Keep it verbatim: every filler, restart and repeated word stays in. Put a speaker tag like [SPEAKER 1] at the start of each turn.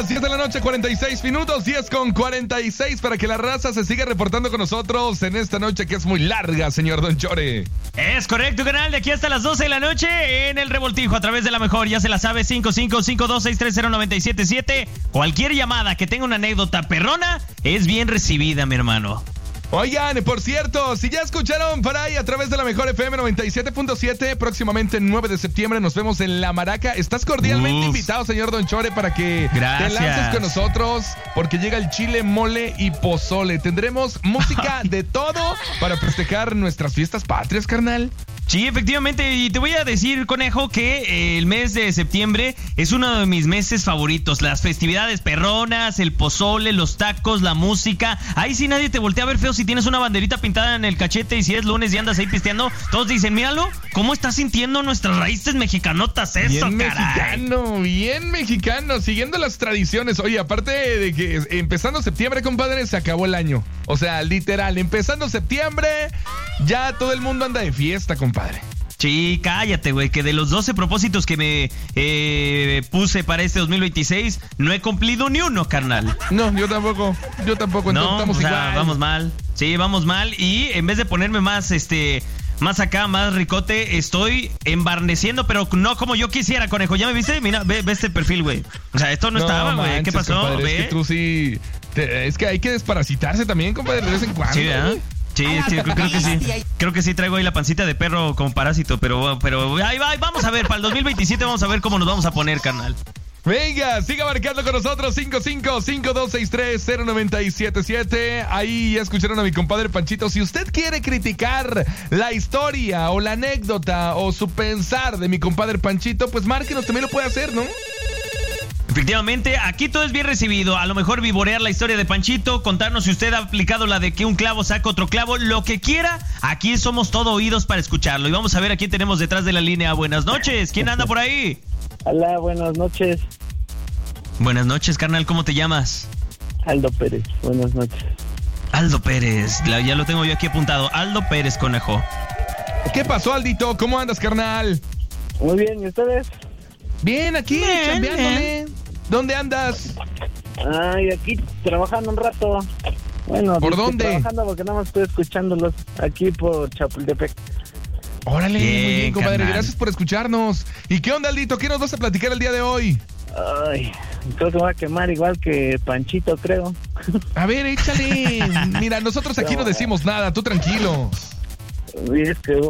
[SPEAKER 1] las diez de la noche, cuarenta y seis minutos, diez con cuarenta y seis, para que la raza se siga reportando con nosotros en esta noche que es muy larga, señor Don Chore.
[SPEAKER 2] Es correcto, canal, de aquí hasta las doce de la noche en el Revoltijo a través de la mejor, ya se la sabe, cinco cinco cinco dos seis tres cero nueve siete siete. Cualquier llamada que tenga una anécdota perrona es bien recibida, mi hermano.
[SPEAKER 1] Oigan, por cierto, si ya escucharon por ahí a través de la mejor F M noventa y siete punto siete, próximamente el nueve de septiembre nos vemos en La Maraca. Estás cordialmente Uf. invitado, señor Don Chore, para que
[SPEAKER 2] Gracias.
[SPEAKER 1] te lances con nosotros, porque llega el chile, mole y pozole. Tendremos música de todo para festejar nuestras fiestas patrias, carnal.
[SPEAKER 2] Sí, efectivamente, y te voy a decir, conejo, que eh, el mes de septiembre es uno de mis meses favoritos. Las festividades perronas, el pozole, los tacos, la música. Ahí sí nadie te voltea a ver feo si tienes una banderita pintada en el cachete y si es lunes y andas ahí pisteando. Todos dicen, míralo, ¿cómo estás sintiendo nuestras raíces mexicanotas eso,
[SPEAKER 1] bien
[SPEAKER 2] caray?
[SPEAKER 1] mexicano, bien mexicano, siguiendo las tradiciones. Oye, aparte de que empezando septiembre, compadre, se acabó el año. O sea, literal, empezando septiembre, ya todo el mundo anda de fiesta, compadre.
[SPEAKER 2] Sí, cállate, güey, que de los doce propósitos que me eh, puse para este dos mil veintiséis, no he cumplido ni uno, carnal.
[SPEAKER 1] No, yo tampoco, yo tampoco,
[SPEAKER 2] no,
[SPEAKER 1] estamos
[SPEAKER 2] o sea,
[SPEAKER 1] igual.
[SPEAKER 2] Vamos mal, sí, vamos mal, y en vez de ponerme más, este... más acá, más ricote, estoy embarneciendo, pero no como yo quisiera, conejo. ¿Ya me viste? Mira, ve, ve este perfil, güey. O sea, esto no, no estaba, güey. ¿Qué pasó?
[SPEAKER 1] Compadre,
[SPEAKER 2] ¿Ve?
[SPEAKER 1] es que tú sí... Te, es que hay que desparasitarse también, compadre, de vez en cuando.
[SPEAKER 2] Sí, ¿eh? Sí, sí, creo, creo que sí. Creo que sí traigo ahí la pancita de perro como parásito, pero, pero ahí va, vamos a ver, para el dos mil veintisiete vamos a ver cómo nos vamos a poner, carnal.
[SPEAKER 1] Venga, siga marcando con nosotros cinco cinco cinco dos seis tres cero nueve siete siete. Ahí ya escucharon a mi compadre Panchito. Si usted quiere criticar la historia o la anécdota o su pensar de mi compadre Panchito, pues márquenos, también lo puede hacer, ¿no?
[SPEAKER 2] Efectivamente, aquí todo es bien recibido. A lo mejor vivorear la historia de Panchito, contarnos si usted ha aplicado la de que un clavo saca otro clavo, lo que quiera. Aquí somos todo oídos para escucharlo. Y vamos a ver a quién tenemos detrás de la línea. Buenas noches, ¿quién anda por ahí?
[SPEAKER 3] Hola, buenas noches.
[SPEAKER 2] Buenas noches, carnal, ¿cómo te llamas?
[SPEAKER 3] Aldo Pérez, buenas noches.
[SPEAKER 2] Aldo Pérez, la, ya lo tengo yo aquí apuntado. Aldo Pérez, conejo.
[SPEAKER 1] ¿Qué pasó, Aldito? ¿Cómo andas, carnal?
[SPEAKER 3] Muy bien, ¿y ustedes?
[SPEAKER 1] Bien, aquí,
[SPEAKER 2] bien,
[SPEAKER 1] chambeándole. Bien. ¿Dónde andas?
[SPEAKER 3] Ay, aquí trabajando un rato. Bueno,
[SPEAKER 1] ¿por dónde?
[SPEAKER 3] Trabajando porque nada más estoy escuchándolos aquí por Chapultepec.
[SPEAKER 1] Órale, bien, muy bien, compadre,
[SPEAKER 2] carnal.
[SPEAKER 1] Gracias por escucharnos. ¿Y qué onda, Aldito? ¿Qué nos vas a platicar el día de hoy?
[SPEAKER 3] Ay, creo que me va a quemar igual que Panchito, creo.
[SPEAKER 1] A ver, échale. Mira, nosotros aquí no, no decimos nada, tú tranquilo.
[SPEAKER 3] Y es que